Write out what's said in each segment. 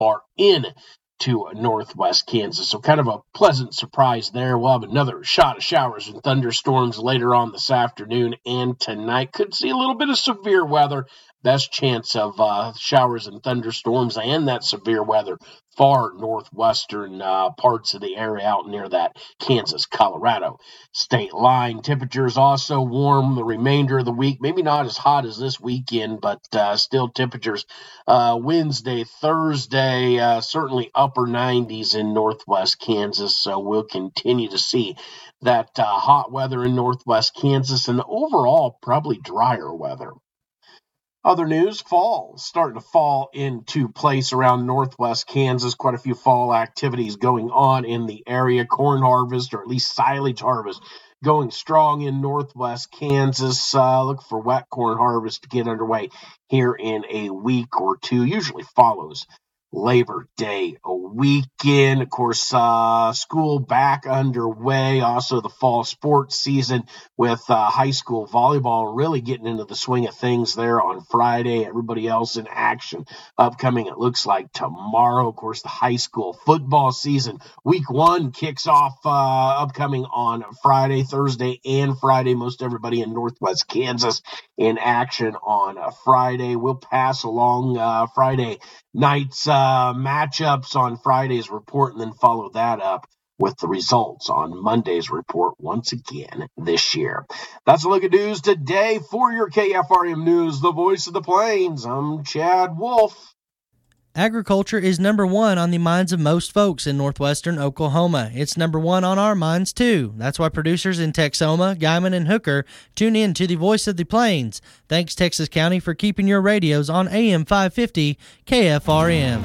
far in to northwest Kansas. So kind of a pleasant surprise there. We'll have another shot of showers and thunderstorms later on this afternoon and tonight. Could see a little bit of severe weather. Best chance of showers and thunderstorms and that severe weather far northwestern parts of the area out near that Kansas-Colorado state line. Temperatures also warm the remainder of the week. Maybe not as hot as this weekend, but still temperatures Wednesday, Thursday, certainly upper 90s in northwest Kansas. So we'll continue to see that hot weather in northwest Kansas and overall probably drier weather. Other news, fall starting to fall into place around northwest Kansas. Quite a few fall activities going on in the area. Corn harvest, or at least silage harvest, going strong in northwest Kansas. Look for wet corn harvest to get underway here in a week or two. Usually follows Labor Day weekend. Of course, school back underway. Also, the fall sports season with high school volleyball really getting into the swing of things there on Friday. Everybody else in action upcoming, it looks like, tomorrow. Of course, the high school football season, week 1, kicks off upcoming on Friday, Thursday, and Friday. Most everybody in northwest Kansas in action on Friday. We'll pass along Friday night's matchups on Friday's report and then follow that up with the results on Monday's report once again this year. That's a look at news today. For your KFRM News, the voice of the Plains, I'm Chad Wolf. Agriculture is number one on the minds of most folks in northwestern Oklahoma. It's number one on our minds, too. That's why producers in Texoma, Guymon, and Hooker tune in to the Voice of the Plains. Thanks, Texas County, for keeping your radios on AM 550 KFRM.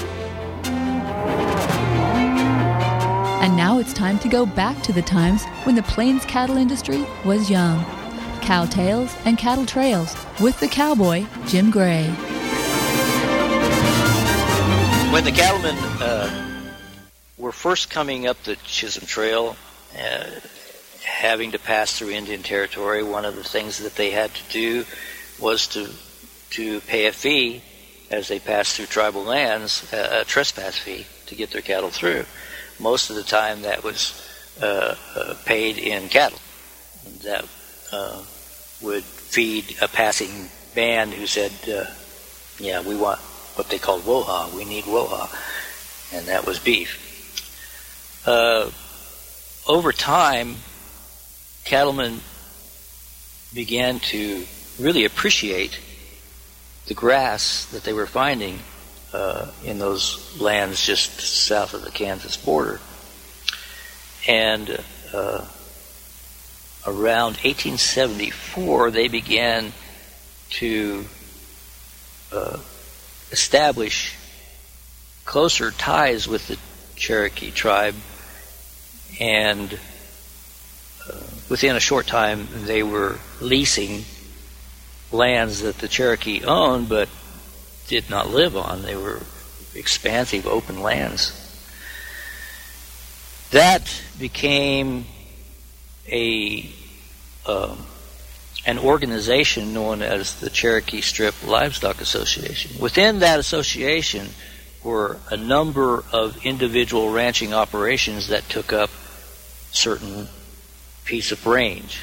And now it's time to go back to the times when the Plains cattle industry was young. Cow Tales and Cattle Trails with the cowboy, Jim Gray. When the cattlemen were first coming up the Chisholm Trail, having to pass through Indian Territory, one of the things that they had to do was to pay a fee as they passed through tribal lands, a trespass fee, to get their cattle through. Most of the time that was paid in cattle that would feed a passing band who said, we want what they called woha. We need woha. And that was beef. Over time, cattlemen began to really appreciate the grass that they were finding in those lands just south of the Kansas border. And around 1874, they began to establish closer ties with the Cherokee tribe, and within a short time they were leasing lands that the Cherokee owned but did not live on. They were expansive open lands. That became an organization known as the Cherokee Strip Livestock Association. Within that association were a number of individual ranching operations that took up certain piece of range.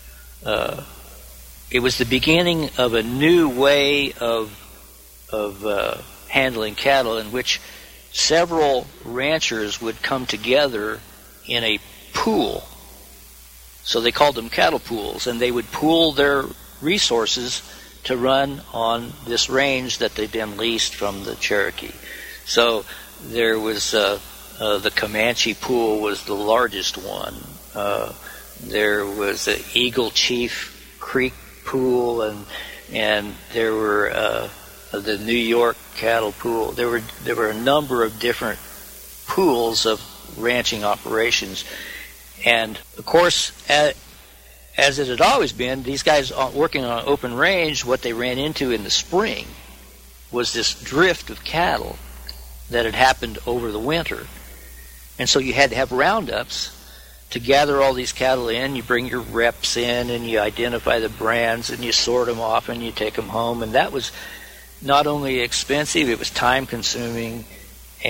It was the beginning of a new way of handling cattle, in which several ranchers would come together in a pool. So they called them cattle pools, and they would pool their resources to run on this range that they then leased from the Cherokee. So there was the Comanche pool was the largest one. There was the Eagle Chief Creek pool, and there were the New York cattle pool. There were a number of different pools of ranching operations. And, of course, as it had always been, these guys working on open range, what they ran into in the spring was this drift of cattle that had happened over the winter. And so you had to have roundups to gather all these cattle in. You bring your reps in, and you identify the brands, and you sort them off, and you take them home. And that was not only expensive, it was time-consuming,